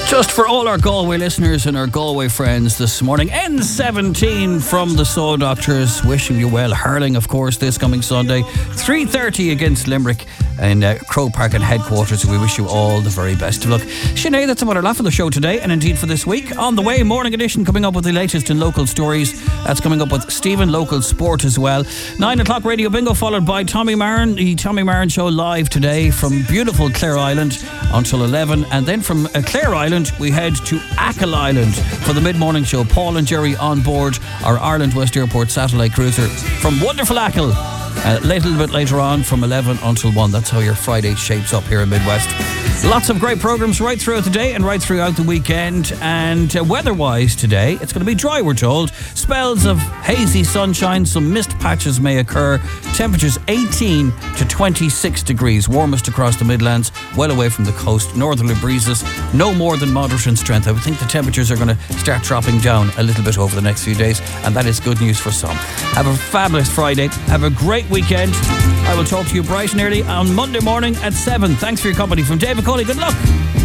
Just for all our Galway listeners and our Galway friends this morning, N17 from the Soul Doctors, wishing you well. Hurling, of course, this coming Sunday, 3:30 against Limerick in Croke Park and headquarters. We wish you all the very best of luck. Sinead, that's about our laugh of the show today, and indeed for this week. On the way, morning edition coming up with the latest in local stories. That's coming up with Stephen, local sport as well. 9 o'clock Radio Bingo, followed by Tommy Marin. The Tommy Marin Show live today from beautiful Clare Island until 11, and then from Clare Island we head to Achill Island for the mid-morning show. Paul and Jerry on board our Ireland West Airport satellite cruiser from wonderful Achill. A little bit later on from 11 until 1. That's how your Friday shapes up here in Midwest. Lots of great programmes right throughout the day and right throughout the weekend. And weather-wise today, it's going to be dry, we're told. Spells of hazy sunshine, some mist patches may occur. Temperatures 18 to 26 degrees, warmest across the Midlands, well away from the coast. Northerly breezes, no more than moderate in strength. I would think the temperatures are going to start dropping down a little bit over the next few days, and that is good news for some. Have a fabulous Friday. Have a great weekend. I will talk to you bright and early on Monday morning at 7. Thanks for your company. From David Coley, good luck.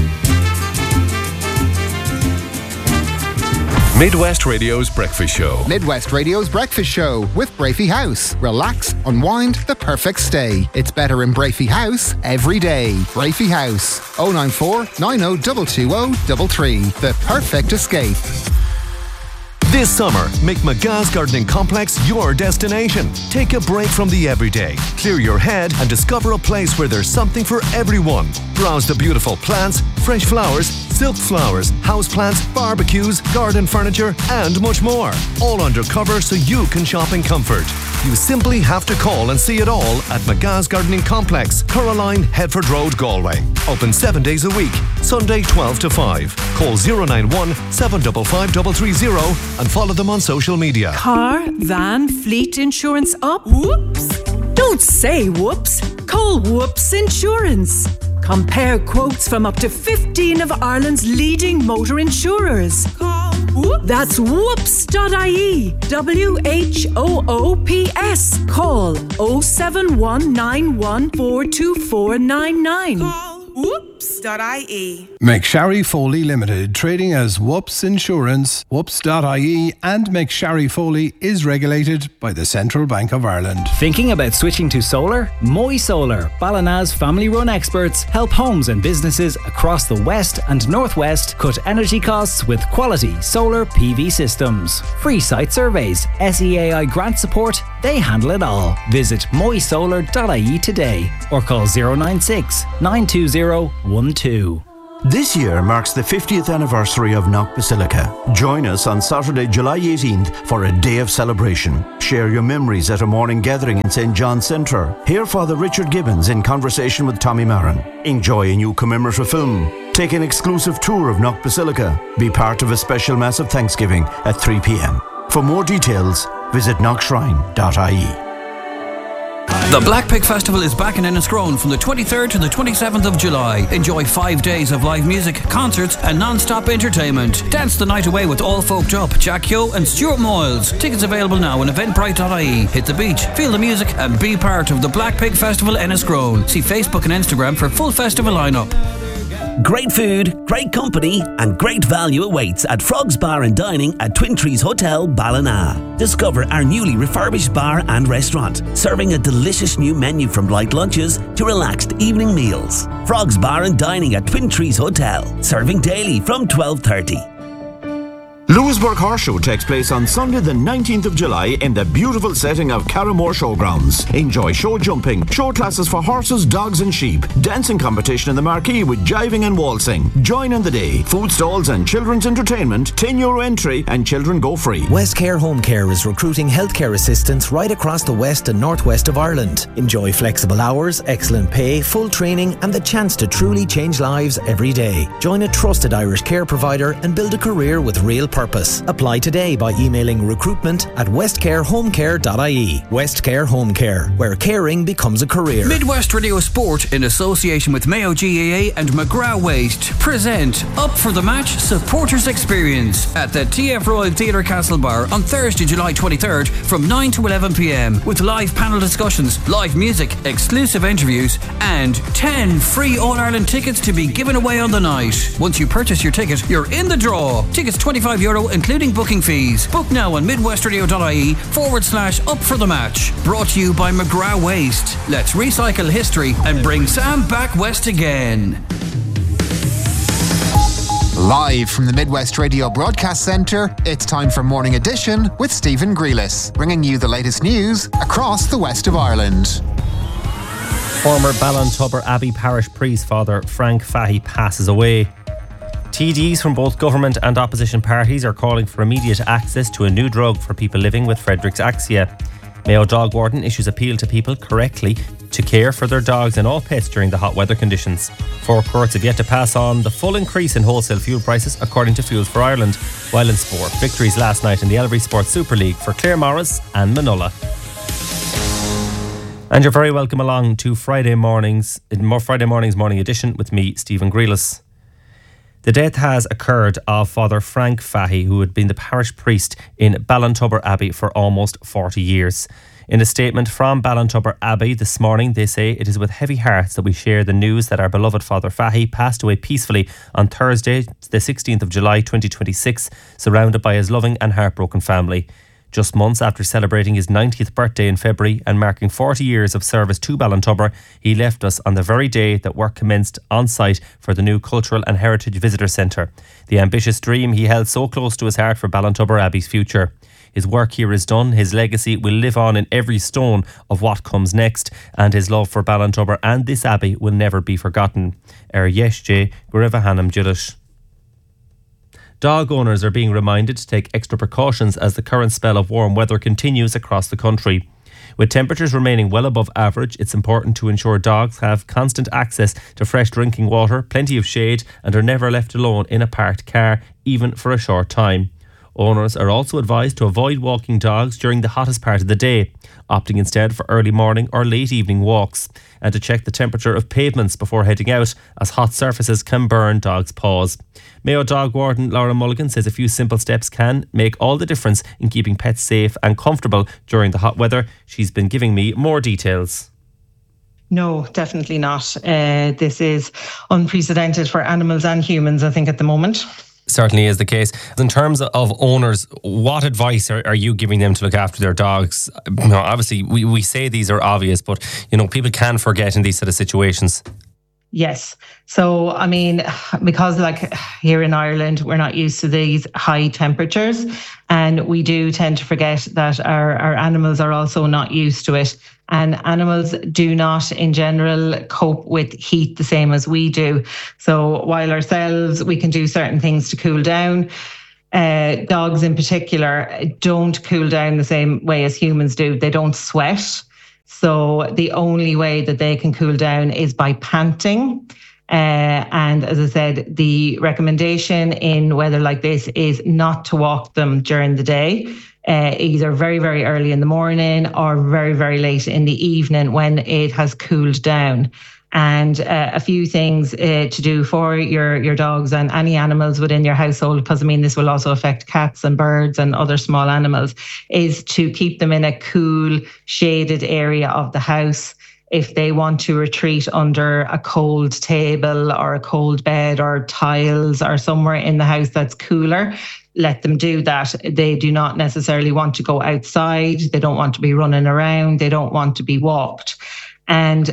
Midwest Radio's Breakfast Show. Midwest Radio's Breakfast Show with Brafey House. Relax, unwind, the perfect stay. It's better in Brafey House every day. Brafey House, 094 90 220 the perfect escape. This summer, make McGa's Gardening Complex your destination. Take a break from the everyday, clear your head and discover a place where there's something for everyone. Browse the beautiful plants, fresh flowers, silk flowers, houseplants, barbecues, garden furniture and much more. All under cover so you can shop in comfort. You simply have to call and see it all at McGa's Gardening Complex, Coraline, Headford Road, Galway. Open 7 days a week, Sunday 12 to 5. Call 091 755 330 and follow them on social media. Car, van, fleet insurance up? Whoops! Don't say whoops. Call Whoops Insurance. Compare quotes from up to 15 of Ireland's leading motor insurers. Call Whoops. That's whoops.ie. WHOOPS. Call 07191424499. Call whoops.ie. McSharry Foley Limited, trading as Whoops Insurance, whoops.ie, and McSharry Foley is regulated by the Central Bank of Ireland. Thinking about switching to solar? Moy Solar, Ballina's family-run experts, help homes and businesses across the West and Northwest cut energy costs with quality solar PV systems. Free site surveys, SEAI grant support, they handle it all. Visit moysolar.ie today or call 096 920 12. This year marks the 50th anniversary of Knock Basilica. Join us on Saturday, July 18th for a day of celebration. Share your memories at a morning gathering in St. John's Centre. Hear Father Richard Gibbons in conversation with Tommy Marin. Enjoy a new commemorative film. Take an exclusive tour of Knock Basilica. Be part of a special Mass of Thanksgiving at 3 p.m. For more details, visit knockshrine.ie. The Black Pig Festival is back in Enniscrone from the 23rd to the 27th of July. Enjoy 5 days of live music, concerts and non-stop entertainment. Dance the night away with All Folked Up, Jack Yo and Stuart Moyles. Tickets available now on eventbrite.ie. Hit the beach, feel the music and be part of the Black Pig Festival Enniscrone. See Facebook and Instagram for full festival lineup. Great food, great company and great value awaits at Frogs Bar and Dining at Twin Trees Hotel, Ballina. Discover our newly refurbished bar and restaurant, serving a delicious new menu from light lunches to relaxed evening meals. Frogs Bar and Dining at Twin Trees Hotel, serving daily from 12:30. Lewisburg Horse Show takes place on Sunday the 19th of July in the beautiful setting of Carramore Showgrounds. Enjoy show jumping, show classes for horses, dogs and sheep, dancing competition in the marquee with jiving and waltzing. Join in the day. Food stalls and children's entertainment, €10 entry and children go free. West Care Home Care is recruiting healthcare assistants right across the west and northwest of Ireland. Enjoy flexible hours, excellent pay, full training and the chance to truly change lives every day. Join a trusted Irish care provider and build a career with real purpose. service. Apply today by emailing recruitment@westcarehomecare.ie. Westcare Home Care, where caring becomes a career. Midwest Radio Sport, in association with Mayo GAA and McGrath Waste, present Up for the Match Supporters Experience at the TF Royal Theatre Castlebar on Thursday, July 23rd from 9 to 11 p.m. with live panel discussions, live music, exclusive interviews and 10 free All-Ireland tickets to be given away on the night. Once you purchase your ticket, you're in the draw. Tickets €25 including booking fees. Book now on midwestradio.ie/up for the match. Brought to you by McGrath Waste. Let's recycle history and bring Sam back west again. Live from the Midwest Radio Broadcast Centre, it's time for Morning Edition with Stephen Grealis, bringing you the latest news across the west of Ireland. Former Ballintubber Abbey Parish Priest Father Frank Fahey passes away. TDs from both government and opposition parties are calling for immediate access to a new drug for people living with Friedreich's Ataxia. Mayo Dog Warden issues appeal to people correctly to care for their dogs and all pets during the hot weather conditions. Four courts have yet to pass on the full increase in wholesale fuel prices, according to Fuels for Ireland. While in sport, victories last night in the Elvery Sports Super League for Clare Morris and Manola. And you're very welcome along to Friday morning's Morning Edition with me, Stephen Grealis. The death has occurred of Father Frank Fahey, who had been the parish priest in Ballintubber Abbey for almost 40 years. In a statement from Ballintubber Abbey this morning, they say, "It is with heavy hearts that we share the news that our beloved Father Fahey passed away peacefully on Thursday, the 16th of July 2026, surrounded by his loving and heartbroken family. Just months after celebrating his 90th birthday in February and marking 40 years of service to Ballintubber, he left us on the very day that work commenced on site for the new Cultural and Heritage Visitor Centre. The ambitious dream he held so close to his heart for Ballintubber Abbey's future. His work here is done, his legacy will live on in every stone of what comes next, and his love for Ballintubber and this abbey will never be forgotten. Yeshj Guravahanam Julish." Dog owners are being reminded to take extra precautions as the current spell of warm weather continues across the country. With temperatures remaining well above average, it's important to ensure dogs have constant access to fresh drinking water, plenty of shade, and are never left alone in a parked car, even for a short time. Owners are also advised to avoid walking dogs during the hottest part of the day, opting instead for early morning or late evening walks, and to check the temperature of pavements before heading out, as hot surfaces can burn dogs' paws. Mayo Dog Warden Laura Mulligan says a few simple steps can make all the difference in keeping pets safe and comfortable during the hot weather. She's been giving me more details. No, definitely not. This is unprecedented for animals and humans, I think, at the moment. Certainly is the case. In terms of owners, what advice are you giving them to look after their dogs? Obviously, we say these are obvious, but people can forget in these sort of situations. Yes. So, I mean, because here in Ireland, we're not used to these high temperatures, and we do tend to forget that our animals are also not used to it. And animals do not, in general, cope with heat the same as we do. So while ourselves, we can do certain things to cool down, dogs in particular don't cool down the same way as humans do. They don't sweat. So the only way that they can cool down is by panting. And as I said, the recommendation in weather like this is not to walk them during the day, either very, very early in the morning or very, very late in the evening when it has cooled down. And a few things to do for your dogs and any animals within your household, because this will also affect cats and birds and other small animals, is to keep them in a cool, shaded area of the house. If they want to retreat under a cold table or a cold bed or tiles or somewhere in the house that's cooler, let them do that. They do not necessarily want to go outside. They don't want to be running around. They don't want to be walked. And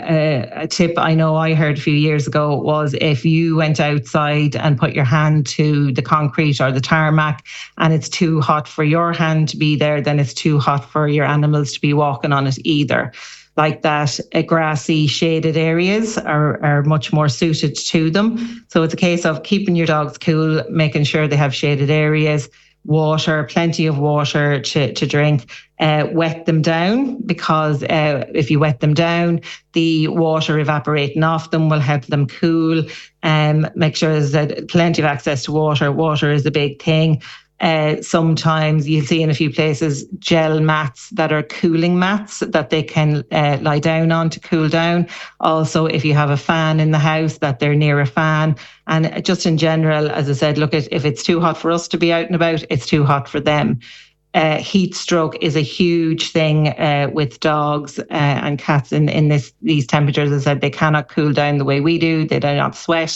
a tip I know I heard a few years ago was if you went outside and put your hand to the concrete or the tarmac and it's too hot for your hand to be there, then it's too hot for your animals to be walking on it either. Like that, grassy, shaded areas are much more suited to them. So it's a case of keeping your dogs cool, making sure they have shaded areas, water, plenty of water to drink, wet them down, because if you wet them down, the water evaporating off them will help them cool. Make sure there's plenty of access to water. Water is a big thing. Sometimes you'll see in a few places gel mats that are cooling mats that they can lie down on to cool down. Also, if you have a fan in the house, that they're near a fan. And just in general, as I said, look, if it's too hot for us to be out and about, it's too hot for them. Heat stroke is a huge thing with dogs and cats in these temperatures. As I said, they cannot cool down the way we do. They do not sweat.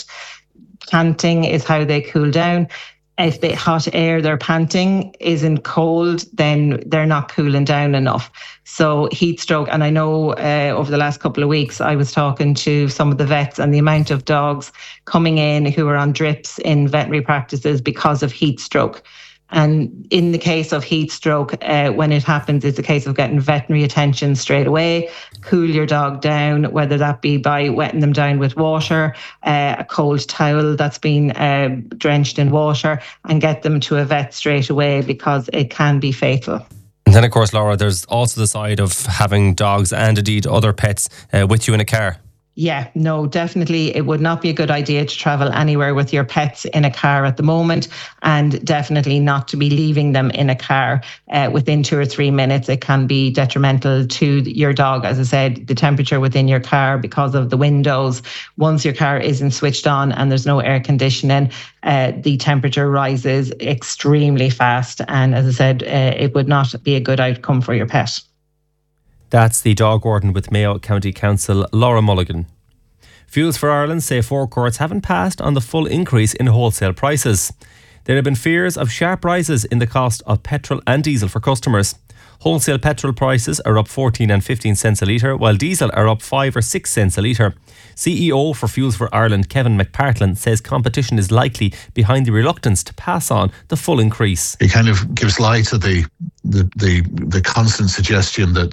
Panting is how they cool down. If the hot air they're panting isn't cold, then they're not cooling down enough. So heat stroke, and I know over the last couple of weeks, I was talking to some of the vets, and the amount of dogs coming in who are on drips in veterinary practices because of heat stroke. And in the case of heat stroke, when it happens, it's a case of getting veterinary attention straight away. Cool your dog down, whether that be by wetting them down with water, a cold towel that's been drenched in water, and get them to a vet straight away, because it can be fatal. And then, of course, Laura, there's also the side of having dogs and indeed other pets with you in a car. Yeah, no, definitely it would not be a good idea to travel anywhere with your pets in a car at the moment, and definitely not to be leaving them in a car within 2 or 3 minutes. It can be detrimental to your dog. As I said, the temperature within your car, because of the windows, once your car isn't switched on and there's no air conditioning, the temperature rises extremely fast. And as I said, it would not be a good outcome for your pet. That's the dog warden with Mayo County Council, Laura Mulligan. Fuels for Ireland say forecourts haven't passed on the full increase in wholesale prices. There have been fears of sharp rises in the cost of petrol and diesel for customers. Wholesale petrol prices are up 14 and 15 cents a litre, while diesel are up 5 or 6 cents a litre. CEO for Fuels for Ireland, Kevin McPartland, says competition is likely behind the reluctance to pass on the full increase. It kind of gives light to the constant suggestion that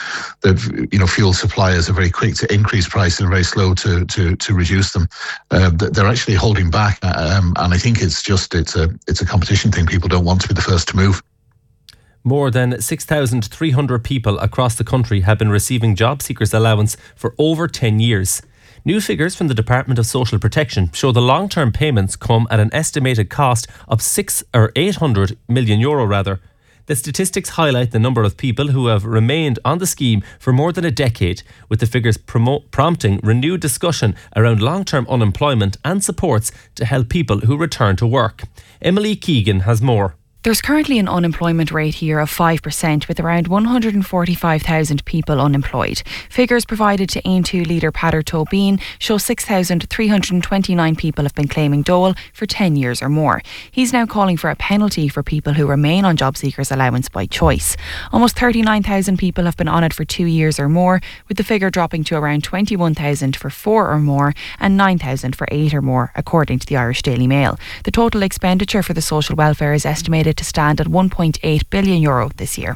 fuel suppliers are very quick to increase prices and very slow to reduce them. They're actually holding back, and I think it's a competition thing. People don't want to be the first to move. More than 6,300 people across the country have been receiving job seekers allowance for over 10 years. New figures from the Department of Social Protection show the long-term payments come at an estimated cost of €800 million. The statistics highlight the number of people who have remained on the scheme for more than a decade, with the figures prompting renewed discussion around long-term unemployment and supports to help people who return to work. Emily Keegan has more. There's currently an unemployment rate here of 5%, with around 145,000 people unemployed. Figures provided to Aontú leader Peadar Tóibín show 6,329 people have been claiming dole for 10 years or more. He's now calling for a penalty for people who remain on job seekers allowance by choice. Almost 39,000 people have been on it for 2 years or more, with the figure dropping to around 21,000 for 4 or more and 9,000 for 8 or more, according to the Irish Daily Mail. The total expenditure for the social welfare is estimated to stand at €1.8 billion this year.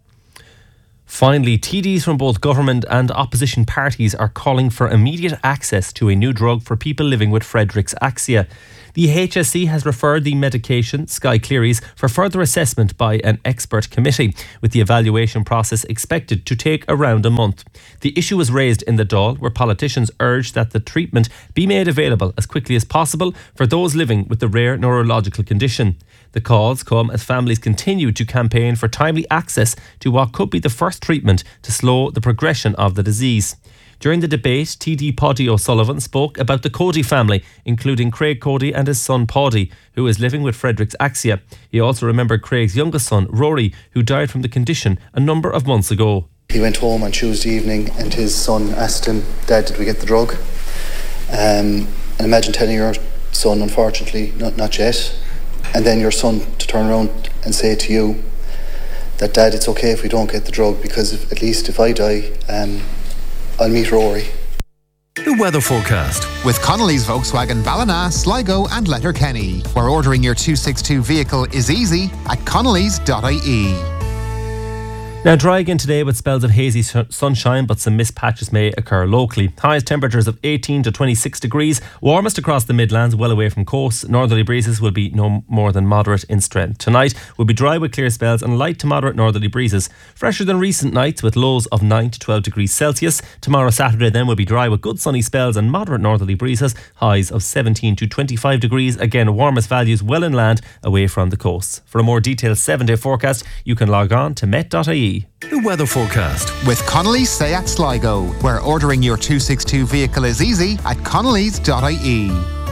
Finally, TDs from both government and opposition parties are calling for immediate access to a new drug for people living with Friedreich's ataxia. The HSE has referred the medication, Skyclerys, for further assessment by an expert committee, with the evaluation process expected to take around a month. The issue was raised in the Dáil, where politicians urged that the treatment be made available as quickly as possible for those living with the rare neurological condition. The calls come as families continue to campaign for timely access to what could be the first treatment to slow the progression of the disease. During the debate, TD Paddy O'Sullivan spoke about the Cody family, including Craig Cody and his son Paddy, who is living with Friedreich's ataxia. He also remembered Craig's youngest son, Rory, who died from the condition a number of months ago. He went home on Tuesday evening and his son asked him, "Dad, did we get the drug?" And imagine telling your son, unfortunately, not yet. And then your son to turn around and say to you that, "Dad, it's okay if we don't get the drug, because at least if I die, I'll meet Rory." The weather forecast with Connolly's Volkswagen Ballina, Sligo and Letterkenny, where ordering your 262 vehicle is easy at connolly's.ie. Now dry again today with spells of hazy sunshine, but some mist patches may occur locally. Highest temperatures of 18 to 26 degrees, warmest across the Midlands, well away from coasts. Northerly breezes will be no more than moderate in strength. Tonight will be dry with clear spells and light to moderate northerly breezes. Fresher than recent nights with lows of 9 to 12 degrees Celsius. Tomorrow Saturday then will be dry with good sunny spells and moderate northerly breezes. Highs of 17 to 25 degrees. Again, warmest values well inland away from the coasts. For a more detailed 7-day forecast, you can log on to met.ie. The weather forecast with Connolly's Seat Sligo, where ordering your 262 vehicle is easy at connellys.ie.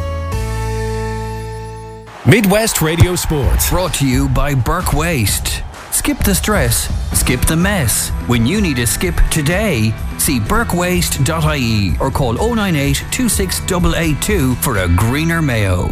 Midwest Radio Sports. Brought to you by Burke Waste. Skip the stress, skip the mess. When you need a skip today, see burkewaste.ie or call 098 26882 for a greener Mayo.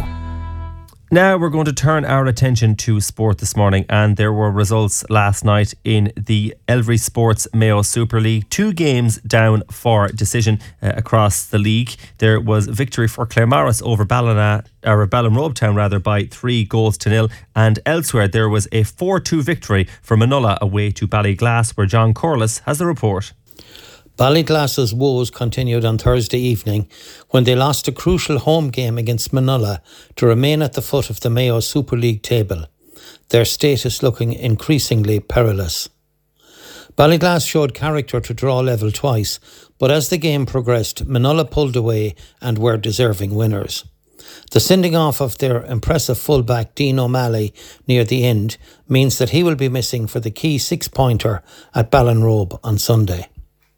Now we're going to turn our attention to sport this morning, and there were results last night in the Elvery Sports Mayo Super League. 2 games down for decision across the league. There was victory for Claremorris over Ballinrobe Town by 3-0, and elsewhere there was a 4-2 victory for Manola away to Ballyglass, where John Corliss has the report. Ballyglass's woes continued on Thursday evening when they lost a crucial home game against Manola to remain at the foot of the Mayo Super League table, their status looking increasingly perilous. Ballyglass showed character to draw level twice, but as the game progressed, Manola pulled away and were deserving winners. The sending off of their impressive fullback Dean O'Malley near the end means that he will be missing for the key 6-pointer at Ballinrobe on Sunday.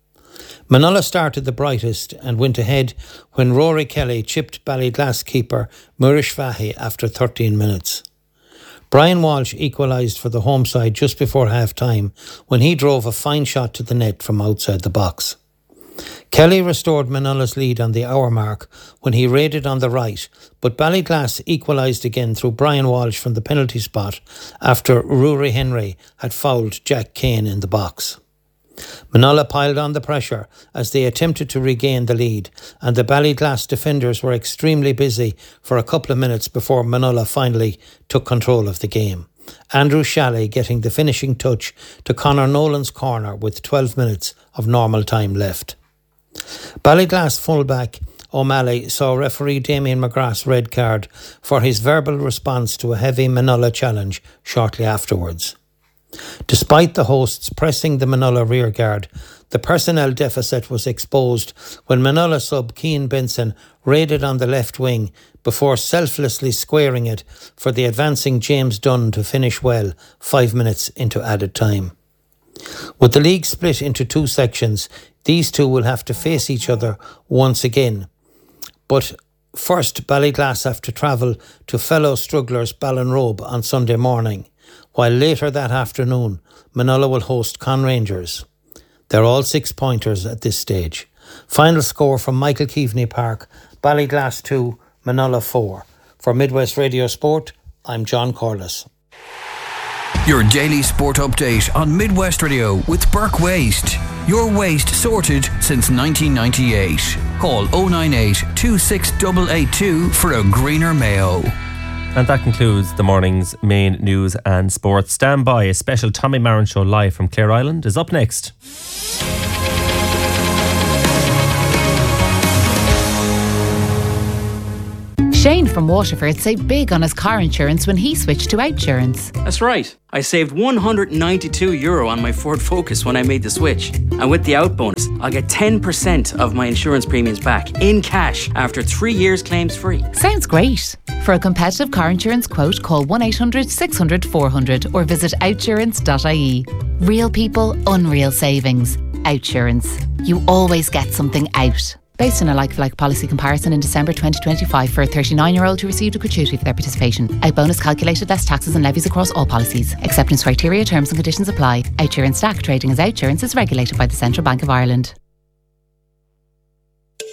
Manola started the brightest and went ahead when Rory Kelly chipped Ballyglass keeper Murish Fahy after 13 minutes. Brian Walsh equalised for the home side just before half-time when he drove a fine shot to the net from outside the box. Kelly restored Manola's lead on the hour mark when he raided on the right, but Ballyglass equalised again through Brian Walsh from the penalty spot after Rory Henry had fouled Jack Kane in the box. Manola piled on the pressure as they attempted to regain the lead, and the Ballyglass defenders were extremely busy for a couple of minutes before Manola finally took control of the game. Andrew Shalley getting the finishing touch to Conor Nolan's corner with 12 minutes of normal time left. Ballyglass fullback O'Malley saw referee Damien McGrath's red card for his verbal response to a heavy Manola challenge shortly afterwards. Despite the hosts pressing the Manola rearguard, the personnel deficit was exposed when Manola sub Cian Benson raided on the left wing before selflessly squaring it for the advancing James Dunn to finish well 5 minutes into added time. With the league split into 2 sections, these two will have to face each other once again. But first, Ballyglass have to travel to fellow strugglers Ballinrobe on Sunday morning, while later that afternoon, Manola will host Conrangers. They're all 6-pointers at this stage. Final score from Michael Keaveney Park, Ballyglass 2, Manola 4. For Midwest Radio Sport, I'm John Corliss. Your daily sport update on Midwest Radio with Burke Waste. Your waste sorted since 1998. Call 098 26882 for a greener Mayo. And that concludes the morning's main news and sports. Stand by, a special Tommy Marin show live from Clare Island is up next. Shane from Waterford saved big on his car insurance when he switched to Outsurance. That's right. I saved €192 on my Ford Focus when I made the switch. And with the out bonus, I'll get 10% of my insurance premiums back in cash after 3 years claims free. Sounds great. For a competitive car insurance quote, call 1-800 600 400 or visit outsurance.ie. Real people, unreal savings. Outsurance. You always get something out. Based on a like-for-like policy comparison in December 2025 for a 39-year-old who received a gratuity for their participation. Out bonus calculated less taxes and levies across all policies. Acceptance criteria, terms and conditions apply. Outsurance Stack trading as Outsurance is regulated by the Central Bank of Ireland.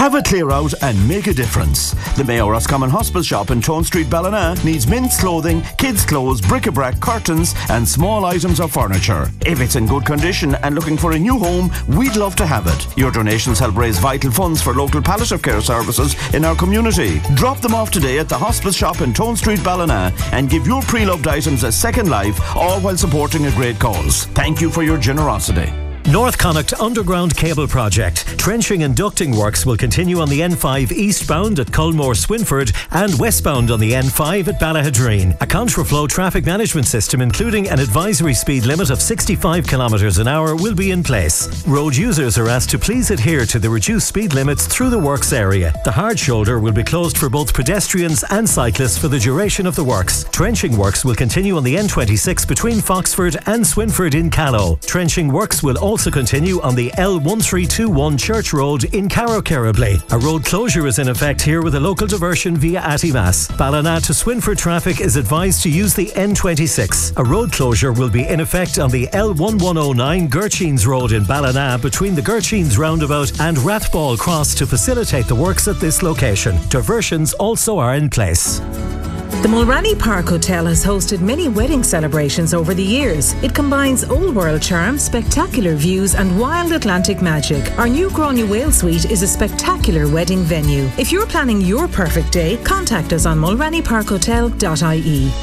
Have a clear out and make a difference. The Mayo Roscommon Hospital Shop in Tone Street, Ballina needs men's clothing, kids' clothes, bric-a-brac, curtains and small items of furniture. If it's in good condition and looking for a new home, we'd love to have it. Your donations help raise vital funds for local palliative care services in our community. Drop them off today at the Hospital Shop in Tone Street, Ballina and give your pre-loved items a second life, all while supporting a great cause. Thank you for your generosity. North Connacht Underground Cable Project. Trenching and ducting works will continue on the N5 eastbound at Culmore Swinford and westbound on the N5 at Ballahadreen. A contraflow traffic management system including an advisory speed limit of 65 km an hour will be in place. Road users are asked to please adhere to the reduced speed limits through the works area. The hard shoulder will be closed for both pedestrians and cyclists for the duration of the works. Trenching works will continue on the N26 between Foxford and Swinford in Callow. Trenching works will also continue on the L1321 Church Road in Carrow-Kerribley. A road closure is in effect here with a local diversion via Attimas. Ballina to Swinford traffic is advised to use the N26. A road closure will be in effect on the L1109 Gurcheens Road in Ballina between the Gurcheens roundabout and Rathball Cross to facilitate the works at this location. Diversions also are in place. The Mulranny Park Hotel has hosted many wedding celebrations over the years. It combines old world charm, spectacular views and wild Atlantic magic. Our new Gráinne Whale Suite is a spectacular wedding venue. If you're planning your perfect day, contact us on mulrannyparkhotel.ie.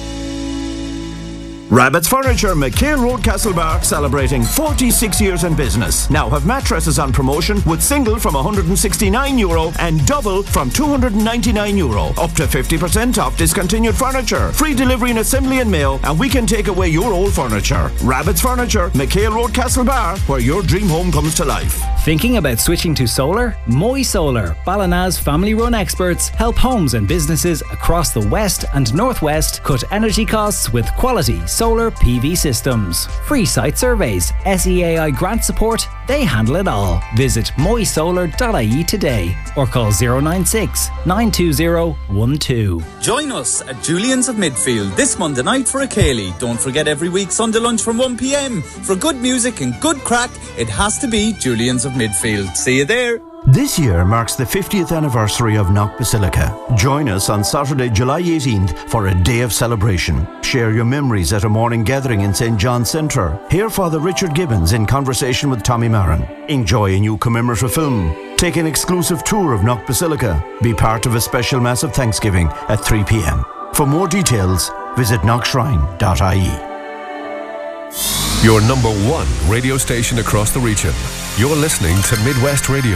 Rabbit's Furniture, McHale Road, Castlebar, celebrating 46 years in business. Now have mattresses on promotion with single from €169 and double from €299. Up to 50% off discontinued furniture. Free delivery and assembly in Mayo, and we can take away your old furniture. Rabbit's Furniture, McHale Road, Castlebar, where your dream home comes to life. Thinking about switching to solar? Moy Solar, Ballina's family-run experts, help homes and businesses across the west and northwest cut energy costs with quality solar PV systems. Free site surveys, SEAI grant support, they handle it all. Visit moysolar.ie today or call 096 920 12. Join us at Julian's of Midfield this Monday night for a Ceilidh. Don't forget every week Sunday lunch from 1 p.m. For good music and good crack, it has to be Julian's of Midfield. See you there. This year marks the 50th anniversary of Knock Basilica. Join us on Saturday, July 18th for a day of celebration. Share your memories at a morning gathering in St. John's Centre. Hear Father Richard Gibbons in conversation with Tommy Marin. Enjoy a new commemorative film. Take an exclusive tour of Knock Basilica. Be part of a special Mass of Thanksgiving at 3 p.m. For more details, visit knockshrine.ie. Your number one radio station across the region. You're listening to Midwest Radio.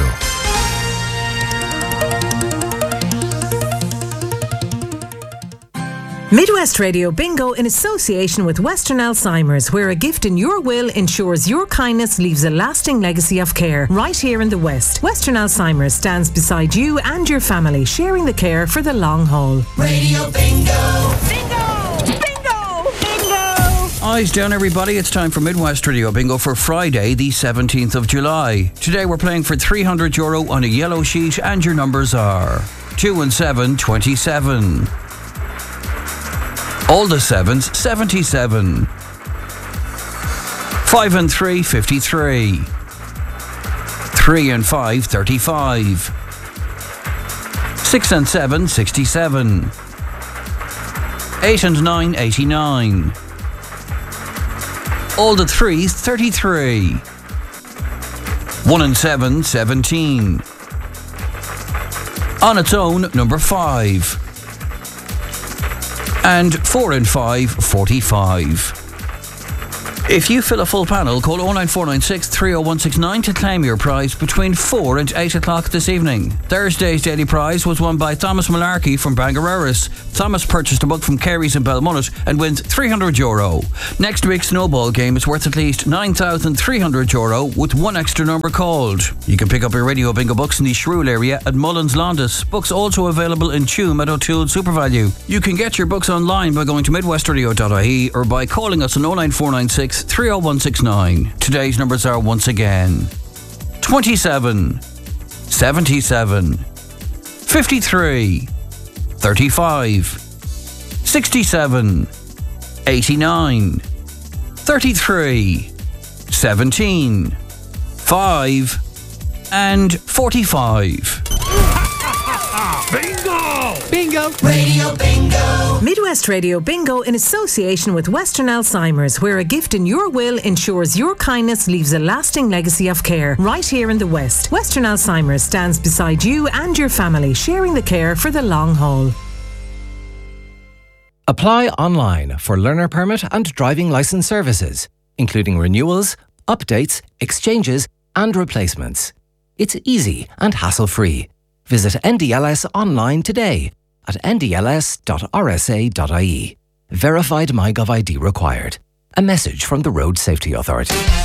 Midwest Radio Bingo in association with Western Alzheimer's, where a gift in your will ensures your kindness leaves a lasting legacy of care right here in the West. Western Alzheimer's stands beside you and your family, sharing the care for the long haul. Radio Bingo! Bingo! Bingo! Bingo! Eyes down, everybody. It's time for Midwest Radio Bingo for Friday, the 17th of July. Today we're playing for €300 on a yellow sheet, and your numbers are 2 and 7, 27. All the sevens, 77. 5 and 3, 53. 3 and 5, 35. 6 and 7, 67. 8 and 9, 89. All the threes, 33. 1 and 7, 17. On its own, number 5. And 4 and 5, 45. If you fill a full panel, call 09496 30169 to claim your prize between 4 and 8 o'clock this evening. Thursday's daily prize was won by Thomas Malarkey from Bangareras. Thomas purchased a book from Carey's in Belmullet and wins €300. Next week's snowball game is worth at least €9,300 with one extra number called. You can pick up your Radio Bingo books in the Shrewell area at Mullins Londis. Books also available in Tuam at O'Toole SuperValue. You can get your books online by going to midwestradio.ie or by calling us on 09496 30169. Today's numbers are once again 27, 77, 53, 35, 67, 89, 33, 17, 5, and 45. Bingo! Radio Bingo! Midwest Radio Bingo in association with Western Alzheimer's, where a gift in your will ensures your kindness leaves a lasting legacy of care. Right here in the West, Western Alzheimer's stands beside you and your family, sharing the care for the long haul. Apply online for learner permit and driving licence services, including renewals, updates, exchanges and replacements. It's easy and hassle-free. Visit NDLS online today at ndls.rsa.ie. Verified MyGov ID required. A message from the Road Safety Authority.